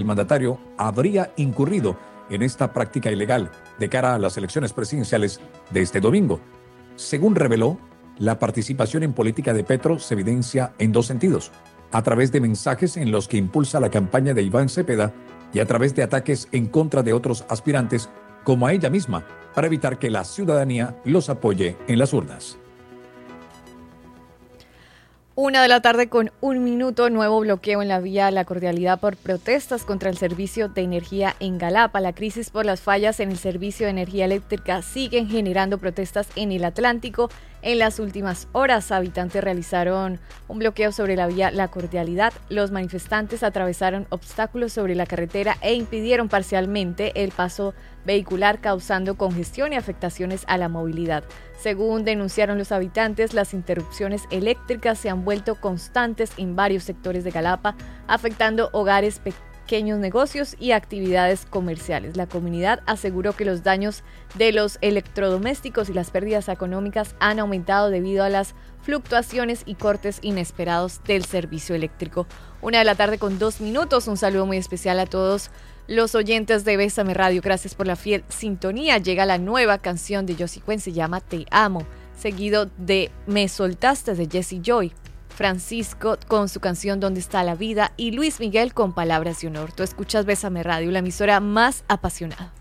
el mandatario habría incurrido en esta práctica ilegal de cara a las elecciones presidenciales de este domingo. Según reveló, la participación en política de Petro se evidencia en dos sentidos: a través de mensajes en los que impulsa la campaña de Iván Cepeda y a través de ataques en contra de otros aspirantes, como a ella misma, para evitar que la ciudadanía los apoye en las urnas. 1:00 con 1 minuto, nuevo bloqueo en la vía La Cordialidad por protestas contra el servicio de energía en Galapa. La crisis por las fallas en el servicio de energía eléctrica siguen generando protestas en el Atlántico. En las últimas horas, habitantes realizaron un bloqueo sobre la vía La Cordialidad. Los manifestantes atravesaron obstáculos sobre la carretera e impidieron parcialmente el paso vehicular, causando congestión y afectaciones a la movilidad. Según denunciaron los habitantes, las interrupciones eléctricas se han vuelto constantes en varios sectores de Galapa, afectando hogares, pequeños negocios y actividades comerciales. La comunidad aseguró que los daños de los electrodomésticos y las pérdidas económicas han aumentado debido a las fluctuaciones y cortes inesperados del servicio eléctrico. 1:00 con 2 minutos. Un saludo muy especial a todos los oyentes de Bésame Radio. Gracias por la fiel sintonía. Llega la nueva canción de Josie Cuen, se llama Te Amo, seguido de Me Soltaste de Jessie Joy, Francisco con su canción ¿Dónde está la vida? Y Luis Miguel con Palabras de Honor. Tú escuchas Bésame Radio, la emisora más apasionada.